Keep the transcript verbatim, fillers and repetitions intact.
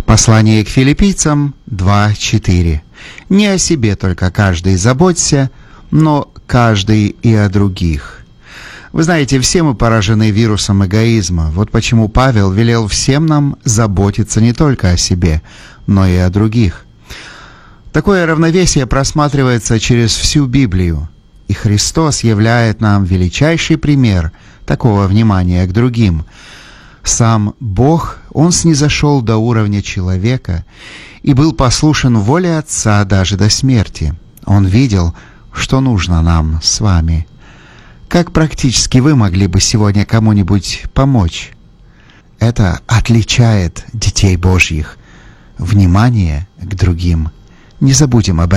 Послание к филиппийцам два четыре. «Не о себе только каждый заботься, но каждый и о других». Вы знаете, все мы поражены вирусом эгоизма. Вот почему Павел велел всем нам заботиться не только о себе, но и о других. Такое равновесие просматривается через всю Библию, и Христос являет нам величайший пример такого внимания к другим. Сам Бог, Он снизошел до уровня человека и был послушен воле Отца даже до смерти. Он видел, что нужно нам с вами. Как практически вы могли бы сегодня кому-нибудь помочь? Это отличает детей Божьих. Внимание к другим. Не забудем об этом.